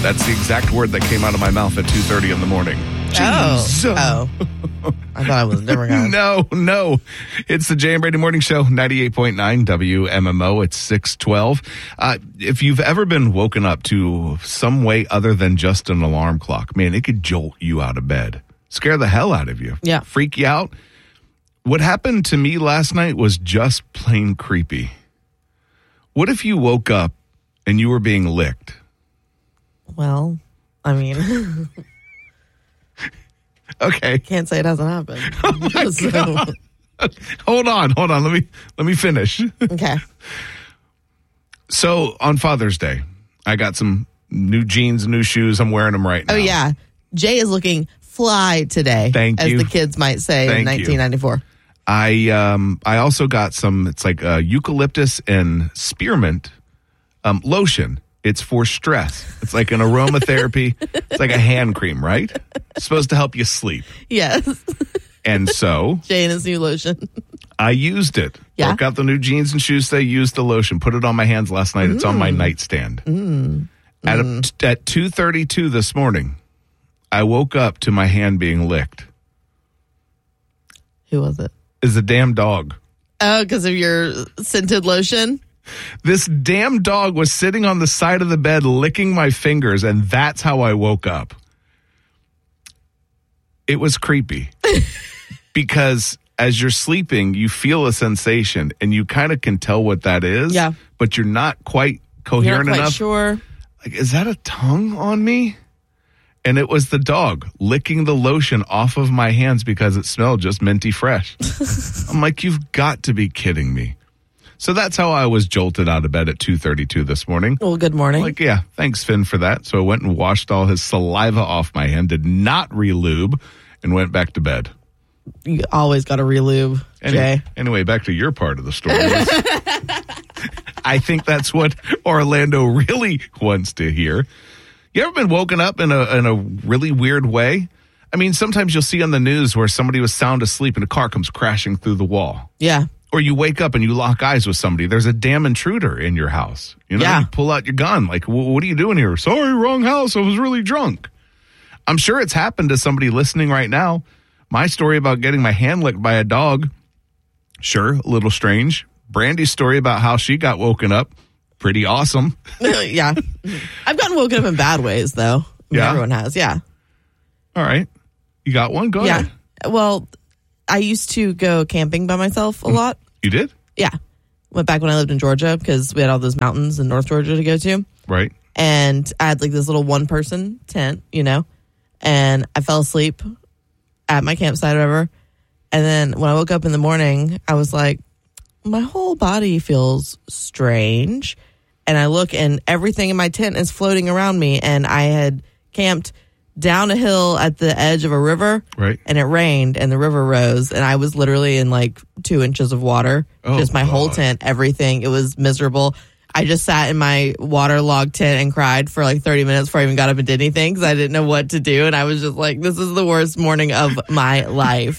That's the exact word that came out of my mouth at 2:30 in the morning. Oh. I thought it was a different guy. No. It's the Jay and Brady Morning Show, 98.9 WMMO. It's 6:12. If you've ever been woken up to some way other than just an alarm clock, man, it could jolt you out of bed. Scare the hell out of you. Yeah. Freak you out. What happened to me last night was just plain creepy. What if you woke up and you were being licked? Well, I mean... Okay. Can't say it hasn't happened. Oh my God. Hold on. Let me finish. Okay. So on Father's Day, I got some new jeans and new shoes. I'm wearing them right now. Oh, yeah. Jay is looking fly today. Thank you. As the kids might say in 1994. I also got some, it's like eucalyptus and spearmint lotion. It's for stress. It's like an aromatherapy. It's like a hand cream, right? It's supposed to help you sleep. Yes. And so... Jay and his new lotion. I used it. Yeah. Broke out the new jeans and shoes today, used the lotion, put it on my hands last night. It's on my nightstand. At 2:32 this morning, I woke up to my hand being licked. Who was it? It's a damn dog. Oh, because of your scented lotion? This damn dog was sitting on the side of the bed licking my fingers, and that's how I woke up. It was creepy. Because as you're sleeping, you feel a sensation, and you kind of can tell what that is. Yeah. But you're not quite coherent You're not quite enough. sure. Like, is that a tongue on me? And it was the dog licking the lotion off of my hands because it smelled just minty fresh. I'm like, you've got to be kidding me. So that's how I was jolted out of bed at 2:32 this morning. Well, good morning. Like, yeah, thanks, Finn, for that. So I went and washed all his saliva off my hand, did not relube, and went back to bed. You always got to relube, Jay. Anyway, back to your part of the story. I think that's what Orlando really wants to hear. You ever been woken up in a really weird way? I mean, sometimes you'll see on the news where somebody was sound asleep and a car comes crashing through the wall. Yeah. Or you wake up and you lock eyes with somebody. There's a damn intruder in your house. You know, Yeah. You pull out your gun. Like, what are you doing here? Sorry, wrong house. I was really drunk. I'm sure it's happened to somebody listening right now. My story about getting my hand licked by a dog, sure, a little strange. Brandy's story about how she got woken up, pretty awesome. Yeah. I've gotten woken up in bad ways, though. I mean, Yeah? everyone has, yeah. All right. You got one? Go ahead. Well, I used to go camping by myself a lot. You did? Yeah. Went back when I lived in Georgia because we had all those mountains in North Georgia to go to. Right. And I had like this little one-person tent, you know, and I fell asleep at my campsite or whatever. And then when I woke up in the morning, I was like, my whole body feels strange. And I look and everything in my tent is floating around me. And I had camped down a hill at the edge of a river. Right. And it rained and the river rose. And I was literally in like 2 inches of water. Oh, just my whole tent, everything. It was miserable. I just sat in my waterlogged tent and cried for like 30 minutes before I even got up and did anything because I didn't know what to do. And I was just like, this is the worst morning of my life.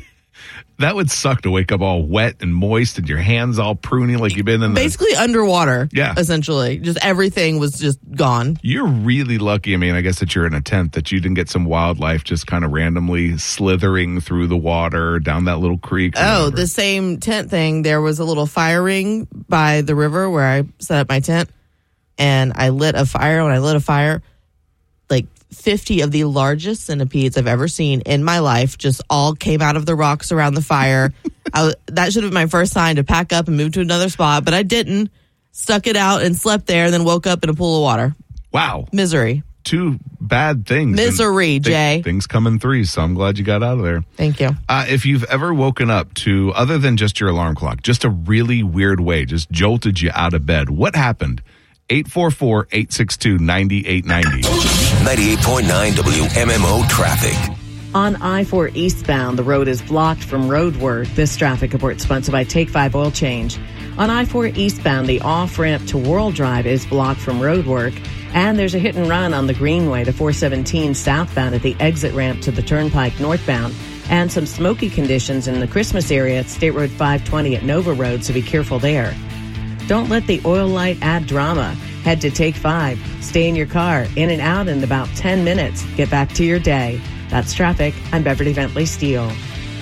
That would suck to wake up all wet and moist and your hands all pruny like you've been in the... Basically underwater, Yeah. essentially. Just everything was just gone. You're really lucky, I mean, I guess that you're in a tent, that you didn't get some wildlife just kind of randomly slithering through the water down that little creek. or Oh, whatever. the same tent thing. There was a little fire ring by the river where I set up my tent. And I lit a fire. When I lit a fire, like 50 of the largest centipedes I've ever seen in my life just all came out of the rocks around the fire. That should have been my first sign to pack up and move to another spot, but I didn't. Stuck it out and slept there and then woke up in a pool of water. Wow. Misery. Two bad things. Misery, And Jay. Things come in threes, so I'm glad you got out of there. Thank you. If you've ever woken up to, other than just your alarm clock, just a really weird way, just jolted you out of bed, what happened? 844-862-9890. 98.9 WMMO traffic. On I-4 eastbound, the road is blocked from road work. This traffic report sponsored by Take 5 Oil Change. On I-4 eastbound, the off-ramp to World Drive is blocked from road work. And there's a hit and run on the Greenway to 417 southbound at the exit ramp to the Turnpike northbound. And some smoky conditions in the Christmas area at State Road 520 at Nova Road, so be careful there. Don't let the oil light add drama. Head to Take 5. Stay in your car, in and out in about 10 minutes. Get back to your day. That's traffic. I'm Beverly Bentley Steele.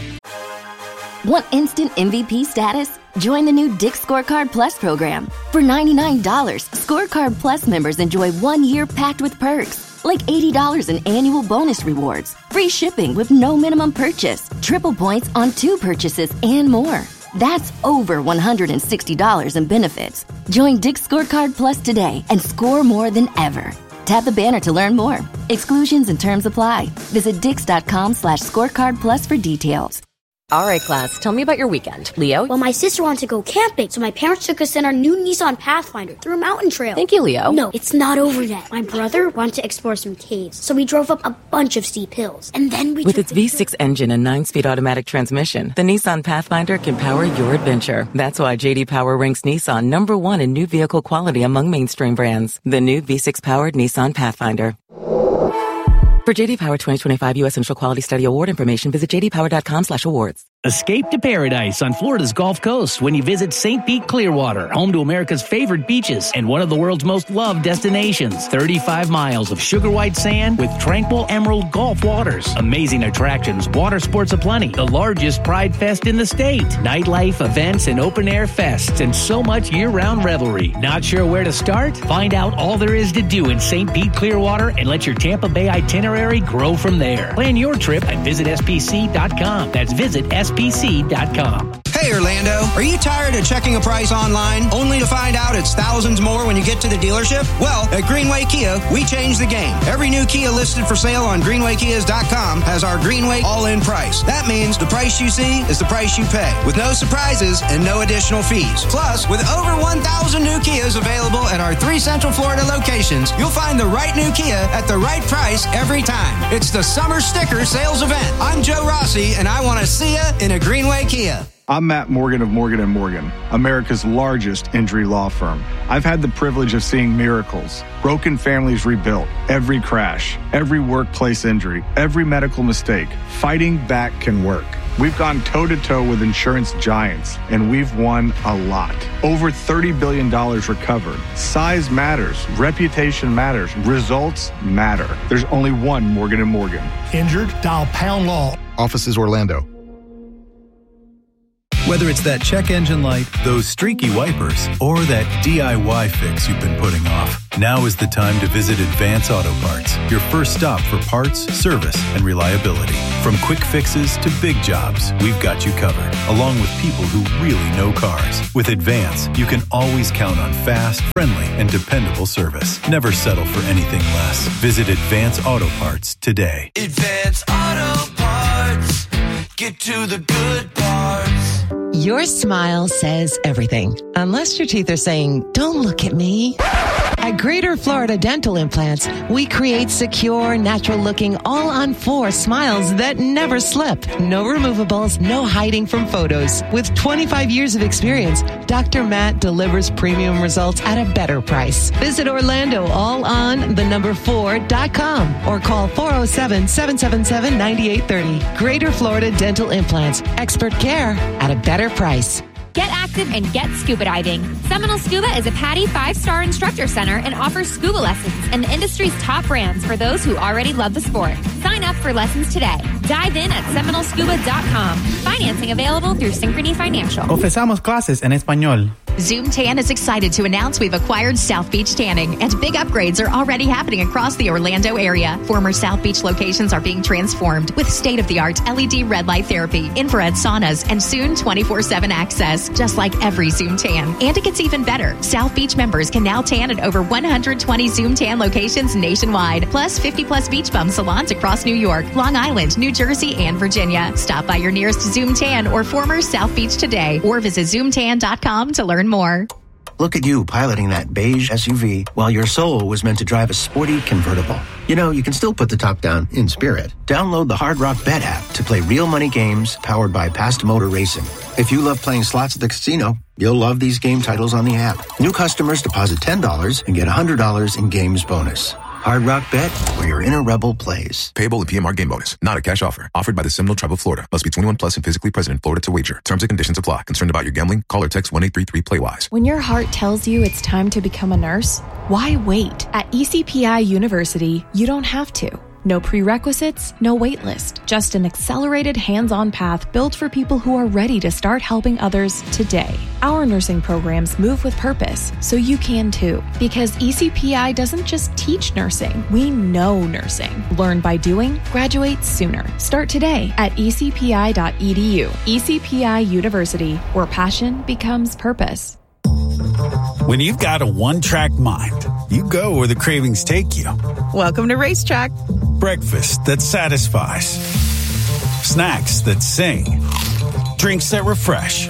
Want instant MVP status? Join the new Dick's Scorecard Plus program. For $99, Scorecard Plus members enjoy 1 year packed with perks, like $80 in annual bonus rewards, free shipping with no minimum purchase, triple points on 2 purchases, and more. That's over $160 in benefits. Join Dick's Scorecard Plus today and score more than ever. Tap the banner to learn more. Exclusions and terms apply. Visit dix.com/scorecard plus for details. All right, class, tell me about your weekend. Leo? Well, my sister wanted to go camping, so my parents took us in our new Nissan Pathfinder through a mountain trail. Thank you, Leo. No, it's not over yet. My brother wanted to explore some caves, so we drove up a bunch of steep hills. And then we With its V6 engine and 9-speed automatic transmission, the Nissan Pathfinder can power your adventure. That's why J.D. Power ranks Nissan #1 in new vehicle quality among mainstream brands. The new V6-powered Nissan Pathfinder. For J.D. Power 2025 U.S. Initial Quality Study Award information, visit jdpower.com/awards. Escape to paradise on Florida's Gulf Coast when you visit St. Pete Clearwater, home to America's favorite beaches and one of the world's most loved destinations. 35 miles of sugar white sand with tranquil emerald Gulf waters. Amazing attractions, water sports aplenty, the largest Pride Fest in the state, nightlife, events, and open-air fests, and so much year-round revelry. Not sure where to start? Find out all there is to do in St. Pete Clearwater and let your Tampa Bay itinerary grow from there. Plan your trip at visitspc.com. That's visitspc.com. Hey Orlando, are you tired of checking a price online only to find out it's thousands more when you get to the dealership? Well, at Greenway Kia, we changed the game. Every new Kia listed for sale on greenwaykias.com has our Greenway all-in price. That means the price you see is the price you pay, with no surprises and no additional fees. Plus, with over 1,000 new Kias available at our 3 Central Florida locations, you'll find the right new Kia at the right price every time. It's the Summer Sticker Sales Event. I'm Joe Rossi, and I want to see you in a Greenway Kia. I'm Matt Morgan of Morgan & Morgan, America's largest injury law firm. I've had the privilege of seeing miracles, broken families rebuilt, every crash, every workplace injury, every medical mistake. Fighting back can work. We've gone toe-to-toe with insurance giants, and we've won a lot. Over $30 billion recovered. Size matters. Reputation matters. Results matter. There's only one Morgan & Morgan. Injured? Dial Pound Law. Offices Orlando. Whether it's that check engine light, those streaky wipers, or that DIY fix you've been putting off, now is the time to visit Advance Auto Parts, your first stop for parts, service, and reliability. From quick fixes to big jobs, we've got you covered, along with people who really know cars. With Advance, you can always count on fast, friendly, and dependable service. Never settle for anything less. Visit Advance Auto Parts today. Advance Auto Parts. Get to the good parts. Your smile says everything, unless your teeth are saying, "Don't look at me." At Greater Florida Dental Implants, we create secure, natural-looking, all-on-4 smiles that never slip. No removables, no hiding from photos. With 25 years of experience, Dr. Matt delivers premium results at a better price. Visit Orlando allon4.com or call 407-777-9830. Greater Florida Dental Implants. Expert care at a better price. Get active and get scuba diving. Seminole Scuba is a PADI 5-star instructor center and offers scuba lessons and the industry's top brands for those who already love the sport. Sign up for lessons today. Dive in at SeminoleScuba.com. Financing available through Synchrony Financial. Ofrecemos clases en español. Zoom Tan is excited to announce we've acquired South Beach Tanning, and big upgrades are already happening across the Orlando area. Former South Beach locations are being transformed with state-of-the-art LED red light therapy, infrared saunas, and soon 24/7 access, just like every Zoom Tan. And it gets even better. South Beach members can now tan at over 120 Zoom Tan locations nationwide, plus 50-plus beach bum salons across New York, Long Island, New Jersey, and Virginia. Stop by your nearest Zoom Tan or former South Beach today, or visit ZoomTan.com to learn more. Look at you piloting that beige SUV while your soul was meant to drive a sporty convertible. You know, you can still put the top down in spirit. Download the Hard Rock Bet app to play real money games powered by Past Motor Racing. If you love playing slots at the casino, you'll love these game titles on the app. New customers deposit $10 and get $100 in games bonus. Hard Rock Bet, where your inner rebel plays. Payable in PMR game bonus. Not a cash offer. Offered by the Seminole Tribe of Florida. Must be 21 plus and physically present in Florida to wager. Terms and conditions apply. Concerned about your gambling? Call or text 1-833-PLAY-WISE. When your heart tells you it's time to become a nurse, why wait? At ECPI University, you don't have to. No prerequisites, no wait list. Just an accelerated hands-on path built for people who are ready to start helping others today. Our nursing programs move with purpose, so you can too. Because ECPI doesn't just teach nursing, we know nursing. Learn by doing, graduate sooner. Start today at ecpi.edu. ECPI University, where passion becomes purpose. When you've got a one-track mind, you go where the cravings take you. Welcome to Racetrack. Breakfast that satisfies. Snacks that sing. Drinks that refresh.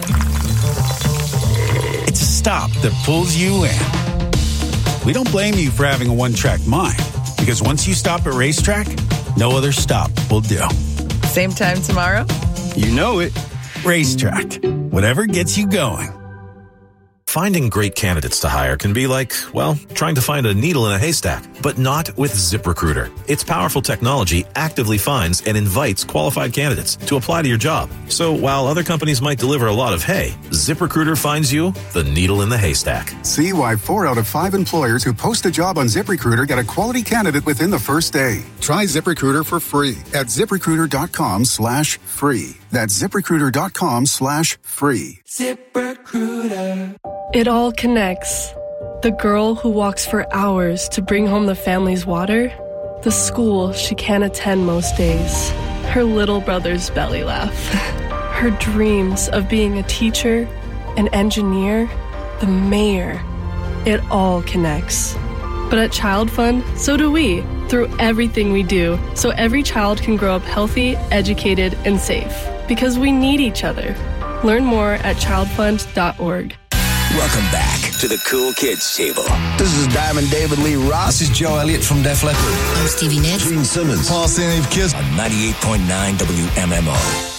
It's a stop that pulls you in. We don't blame you for having a one-track mind, because once you stop at Racetrack, no other stop will do. Same time tomorrow? You know it. Racetrack. Whatever gets you going. Finding great candidates to hire can be like, well, trying to find a needle in a haystack, but not with ZipRecruiter. Its powerful technology actively finds and invites qualified candidates to apply to your job. So while other companies might deliver a lot of hay, ZipRecruiter finds you the needle in the haystack. See why 4 out of 5 employers who post a job on ZipRecruiter get a quality candidate within the first day. Try ZipRecruiter for free at ZipRecruiter.com/free. That's ZipRecruiter.com/free. ZipRecruiter. It all connects. The girl who walks for hours to bring home the family's water, the school she can't attend most days, her little brother's belly laugh, her dreams of being a teacher, an engineer, the mayor. It all connects. But at Child Fund, so do we, through everything we do, so every child can grow up healthy, educated, and safe. Because we need each other. Learn more at childfund.org. Welcome back to the Cool Kids Table. This is Diamond David Lee Ross. This is Joe Elliott from Def Leppard. I'm Stevie Nicks. Gene Simmons. Paul Stanley Kiss. On 98.9 WMMO.